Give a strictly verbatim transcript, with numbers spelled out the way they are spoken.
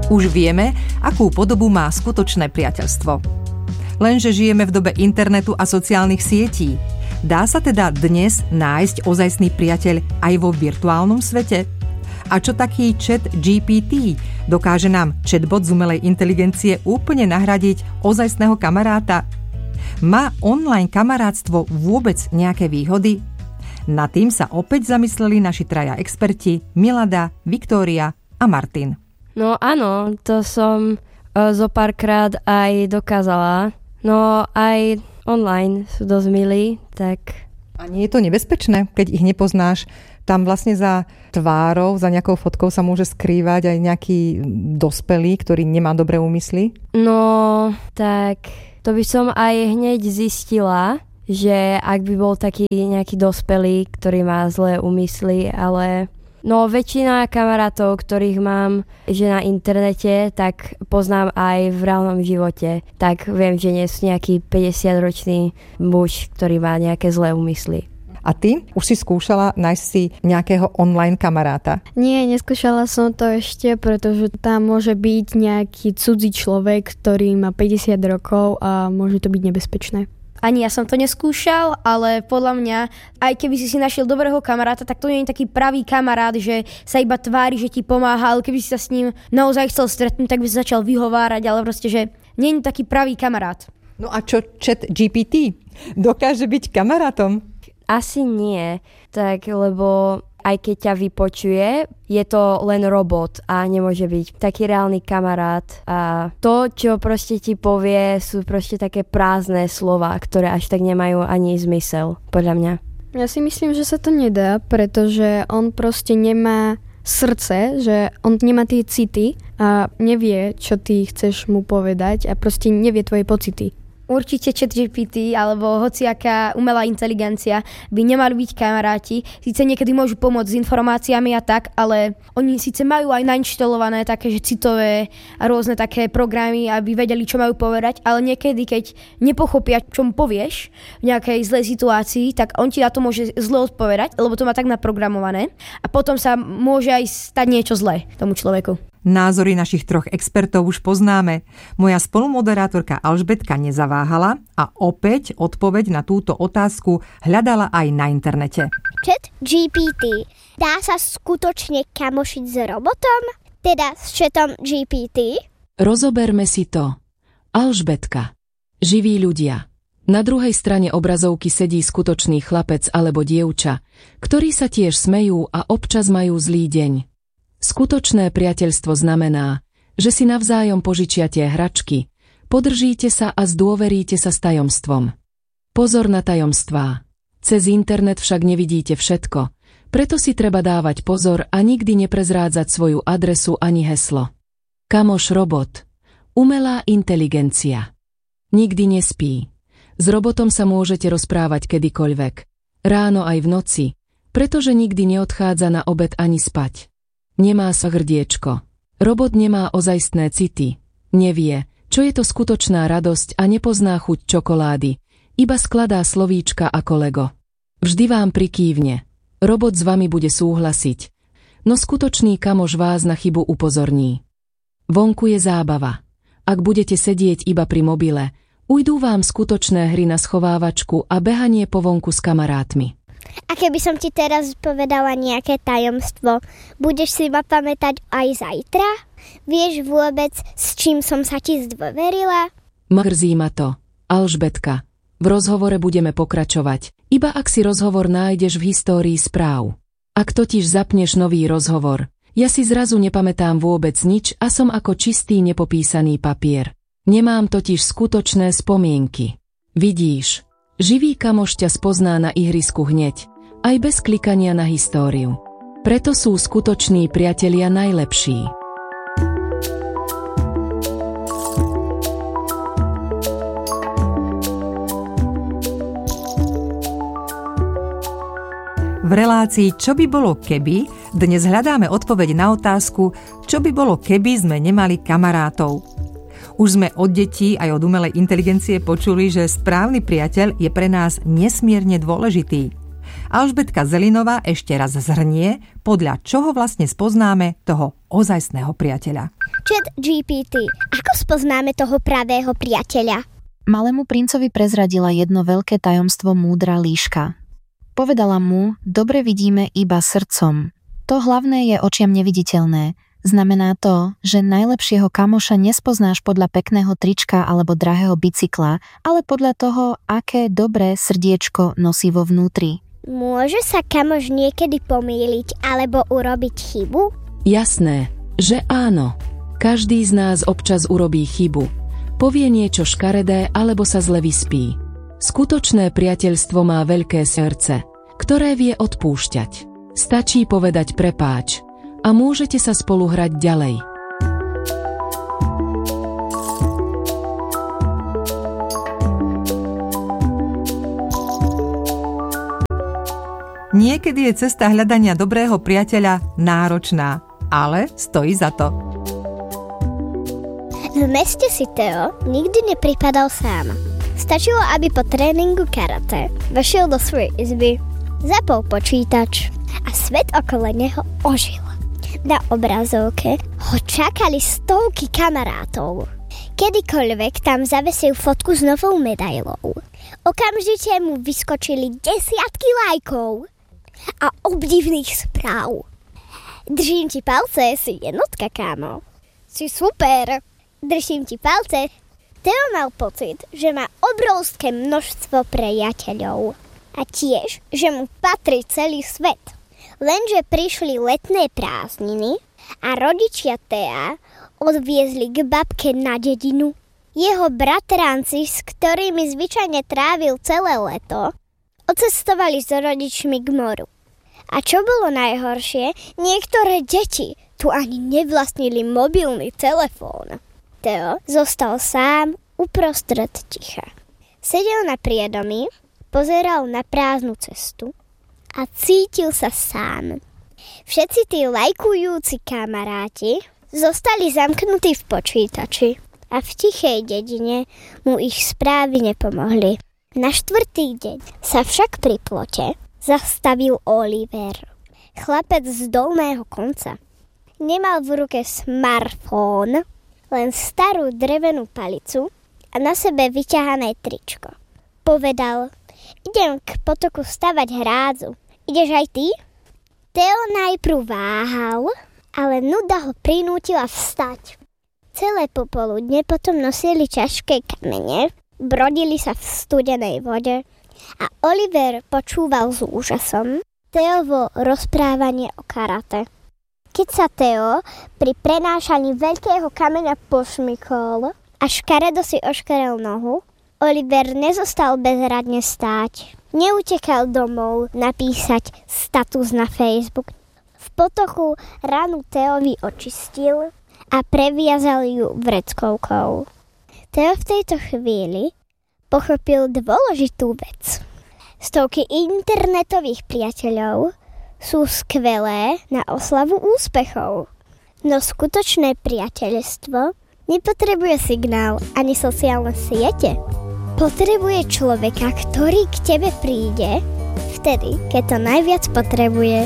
Už vieme, akú podobu má skutočné priateľstvo. Lenže žijeme v dobe internetu a sociálnych sietí. Dá sa teda dnes nájsť ozajstný priateľ aj vo virtuálnom svete? A čo taký chat G P T? Dokáže nám chatbot z umelej inteligencie úplne nahradiť ozajstného kamaráta? Má online kamarátstvo vôbec nejaké výhody? Nad tým sa opäť zamysleli naši traja experti Milada, Viktória a Martin. No áno, to som uh, zo párkrát aj dokázala. No aj online sú dosť milí, tak... A nie je to nebezpečné, keď ich nepoznáš? Tam vlastne za tvárou, za nejakou fotkou sa môže skrývať aj nejaký dospelý, ktorý nemá dobré úmysly? No, tak to by som aj hneď zistila, že ak by bol taký nejaký dospelý, ktorý má zlé úmysly, ale... No väčšina kamarátov, ktorých mám že na internete, tak poznám aj v reálnom živote. Tak viem, že nie sú nejaký päťdesiatročný muž, ktorý má nejaké zlé úmysly. A ty? Už si skúšala nájsť si nejakého online kamaráta? Nie, neskúšala som to ešte, pretože tam môže byť nejaký cudzí človek, ktorý má päťdesiat rokov a môže to byť nebezpečné. Ani ja som to neskúšal, ale podľa mňa, aj keby si si našiel dobrého kamaráta, tak to nie je taký pravý kamarát, že sa iba tvári, že ti pomáha, ale keby si sa s ním naozaj chcel stretnúť, tak by sa začal vyhovárať, ale proste, že nie je taký pravý kamarát. No a čo chat G P T? Dokáže byť kamarátom? Asi nie, tak lebo aj keď ťa vypočuje, je to len robot a nemôže byť taký reálny kamarát. A to, čo proste ti povie, sú proste také prázdne slova, ktoré až tak nemajú ani zmysel, podľa mňa. Ja si myslím, že sa to nedá, pretože on proste nemá srdce, že on nemá tie city a nevie, čo ty chceš mu povedať a proste nevie tvoje pocity. Určite chat G P T alebo hociaká umelá inteligencia by nemali byť kamaráti. Síce niekedy môžu pomôcť s informáciami a tak, ale oni síce majú aj nainštalované také, že citové a rôzne také programy, aby vedeli, čo majú povedať, ale niekedy, keď nepochopia, čo mu povieš v nejakej zlej situácii, tak on ti na to môže zle odpovedať, lebo to má tak naprogramované a potom sa môže aj stať niečo zlé tomu človeku. Názory našich troch expertov už poznáme. Moja spolumoderátorka Alžbetka nezaváhala a opäť odpoveď na túto otázku hľadala aj na internete. Chat G P T. Dá sa skutočne kamošiť s robotom? Teda s chatom G P T? Rozoberme si to. Alžbetka. Živí ľudia. Na druhej strane obrazovky sedí skutočný chlapec alebo dievča, ktorí sa tiež smejú a občas majú zlý deň. Skutočné priateľstvo znamená, že si navzájom požičiate hračky, podržíte sa a zdôveríte sa s tajomstvom. Pozor na tajomstvá. Cez internet však nevidíte všetko, preto si treba dávať pozor a nikdy neprezrádzať svoju adresu ani heslo. Kamoš robot. Umelá inteligencia. Nikdy nespí. S robotom sa môžete rozprávať kedykoľvek. Ráno aj v noci, pretože nikdy neodchádza na obed ani spať. Nemá sa hrdiečko. Robot nemá ozajstné city. Nevie, čo je to skutočná radosť a nepozná chuť čokolády. Iba skladá slovíčka ako Lego. Vždy vám prikývne. Robot s vami bude súhlasiť. No skutočný kamoš vás na chybu upozorní. Vonku je zábava. Ak budete sedieť iba pri mobile, ujdú vám skutočné hry na schovávačku a behanie po vonku s kamarátmi. A keby som ti teraz povedala nejaké tajomstvo, budeš si ma pamätať aj zajtra? Vieš vôbec, s čím som sa ti zdôverila? Mrzí ma to. Alžbetka, v rozhovore budeme pokračovať, iba ak si rozhovor nájdeš v histórii správ. Ak totiž zapneš nový rozhovor, ja si zrazu nepamätám vôbec nič a som ako čistý nepopísaný papier. Nemám totiž skutočné spomienky. Vidíš, živý kamoš ťa spozná na ihrisku hneď, aj bez klikania na históriu. Preto sú skutoční priatelia najlepší. V relácii Čo by bolo keby dnes hľadáme odpoveď na otázku, čo by bolo keby sme nemali kamarátov. Už sme od detí aj od umelej inteligencie počuli, že správny priateľ je pre nás nesmierne dôležitý. Alžbetka Zelinová ešte raz zhrnie, podľa čoho vlastne spoznáme toho ozajstného priateľa. Chat G P T. Ako spoznáme toho pravého priateľa? Malému princovi prezradila jedno veľké tajomstvo múdra líška. Povedala mu, dobre vidíme iba srdcom. To hlavné je očiam neviditeľné. Znamená to, že najlepšieho kamoša nespoznáš podľa pekného trička alebo drahého bicykla, ale podľa toho, aké dobré srdiečko nosí vo vnútri. Môže sa kamoš niekedy pomýliť alebo urobiť chybu? Jasné, že áno. Každý z nás občas urobí chybu. Povie niečo škaredé alebo sa zle vyspí. Skutočné priateľstvo má veľké srdce, ktoré vie odpúšťať. Stačí povedať prepáč a môžete sa spolu hrať ďalej. Niekedy je cesta hľadania dobrého priateľa náročná, ale stojí za to. V meste si Teo nikdy nepripadal sám. Stačilo, aby po tréningu karate vošiel do svojej izby, zapol počítač a svet okolo neho ožil. Na obrazovke ho čakali stovky kamarátov. Kedykoľvek tam zavesil fotku s novou medailou, okamžite mu vyskočili desiatky lajkov a obdivných správ. Držím ti palce, si jednotka, kámo. Si super. Držím ti palce. Teo mal pocit, že má obrovské množstvo priateľov a tiež, že mu patrí celý svet. Lenže prišli letné prázdniny a rodičia Tea odviezli k babke na dedinu. Jeho bratranci, s ktorými zvyčajne trávil celé leto, odcestovali s rodičmi k moru. A čo bolo najhoršie, niektoré deti tu ani nevlastnili mobilný telefón. Teo zostal sám uprostred ticha. Sedel na priedomí, pozeral na prázdnu cestu a cítil sa sám. Všetci tí lajkujúci kamaráti zostali zamknutí v počítači a v tichej dedine mu ich správy nepomohli. Na štvrtý deň sa však pri plote zastavil Oliver, chlapec z dolného konca. Nemal v ruke smartfón, len starú drevenú palicu a na sebe vyťahané tričko. Povedal, idem k potoku stavať hrádzu. Ideš aj ty? Teo najprv váhal, ale nuda ho prinútila vstať. Celé popoludne potom nosili ťažké kamene, brodili sa v studenej vode a Oliver počúval s úžasom Teovo rozprávanie o karate. Keď sa Teo pri prenášaní veľkého kameňa pošmykol a škaredo si oškarel nohu, Oliver nezostal bezradne stáť. Neutekal domov napísať status na Facebook. V potoku ranu Teovi očistil a previazal ju vreckovkou. Teo v tejto chvíli pochopil dôležitú vec. Stovky internetových priateľov sú skvelé na oslavu úspechov. No skutočné priateľstvo nepotrebuje signál ani sociálne siete. Potrebuje človeka, ktorý k tebe príde vtedy, keď to najviac potrebuješ.